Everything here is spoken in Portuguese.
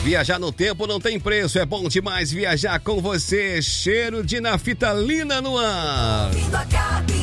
Viajar no tempo não tem preço, é bom demais viajar com você. Cheiro de naftalina no ar.